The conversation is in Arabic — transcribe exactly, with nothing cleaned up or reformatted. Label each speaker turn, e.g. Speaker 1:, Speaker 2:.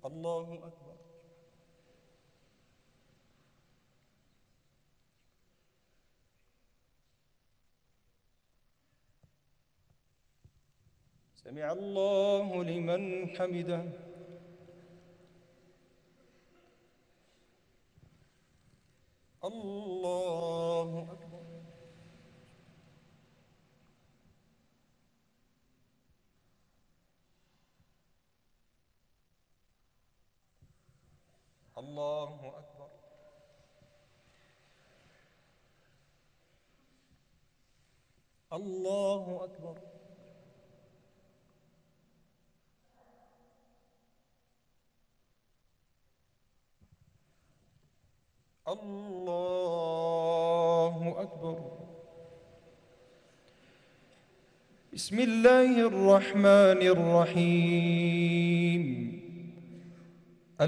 Speaker 1: الله أكبر. سمع الله لمن حمده. الله أكبر. الله أكبر. الله أكبر. الله أكبر. بسم الله الرحمن الرحيم.